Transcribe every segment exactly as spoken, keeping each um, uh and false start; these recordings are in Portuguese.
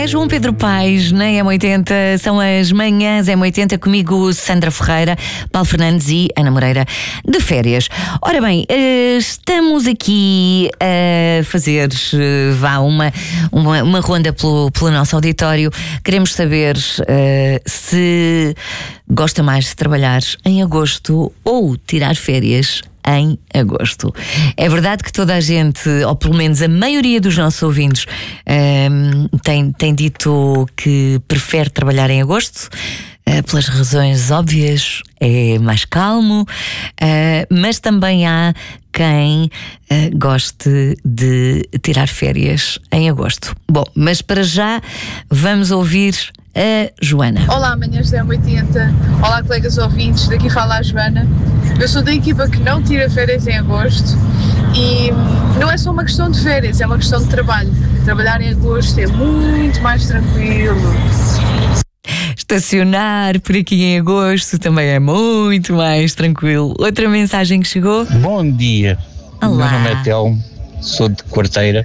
João Pedro Paes, na M oitenta, são as manhãs M oitenta, comigo Sandra Ferreira, Paulo Fernandes e Ana Moreira, de férias. Ora bem, estamos aqui a fazer, vá, uma, uma, uma ronda pelo, pelo nosso auditório. Queremos saber uh, se gosta mais de trabalhar em agosto ou tirar férias em agosto. É verdade que toda a gente, ou pelo menos a maioria dos nossos ouvintes, um, tem, tem dito que prefere trabalhar em agosto, uh, pelas razões óbvias, é mais calmo, uh, mas também há quem uh, goste de tirar férias em agosto. Bom, mas para já vamos ouvir a Joana. Olá, manhãs da M oitenta. Olá, colegas ouvintes. Daqui fala a Joana. Eu sou da equipa que não tira férias em agosto e não é só uma questão de férias, é uma questão de trabalho. Trabalhar em agosto é muito mais tranquilo. Estacionar por aqui em agosto também é muito mais tranquilo. Outra mensagem que chegou. Bom dia. Olá. Meu nome é Telmo, sou de Quarteira.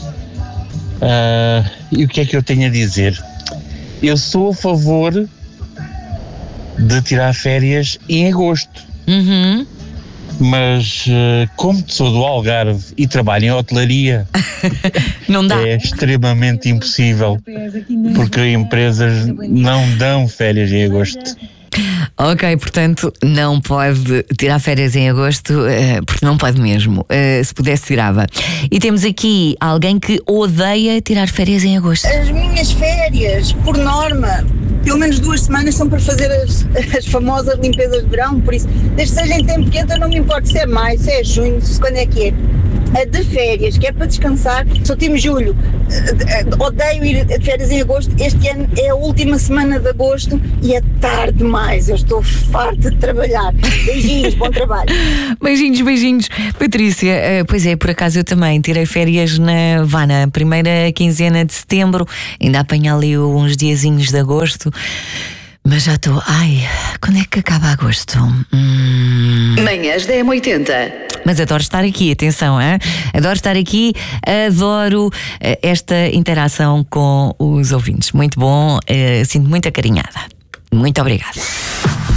Uh, e o que é que eu tenho a dizer? Eu sou a favor de tirar férias em agosto. Uhum. Mas uh, como sou do Algarve e trabalho em hotelaria, não dá. É extremamente impossível, porque empresas não dão férias em agosto. Ok, portanto, não pode tirar férias em agosto, uh, porque não pode mesmo. Uh, se pudesse, tirava. E temos aqui alguém que odeia tirar férias em agosto. As minhas férias, por norma, pelo menos duas semanas são para fazer as, as famosas limpezas de verão, por isso, desde que seja em tempo quente, eu não me importo se é maio, se é junho, se quando é que é. A de férias, que é para descansar, sou time julho, odeio ir de férias em agosto. Este ano é a última semana de agosto e é tarde demais, eu estou farta de trabalhar. Beijinhos, bom trabalho. Beijinhos, beijinhos. Patrícia, uh, pois é, por acaso eu também tirei férias na, vá, na primeira quinzena de setembro, ainda apanhei ali uns diazinhos de agosto. Mas já estou... Ai, quando é que acaba agosto? Hum... Manhãs da M oitenta. Mas adoro estar aqui, atenção, hein? Adoro estar aqui, adoro uh, esta interação com os ouvintes. Muito bom, uh, sinto muito acarinhada. Muito obrigada.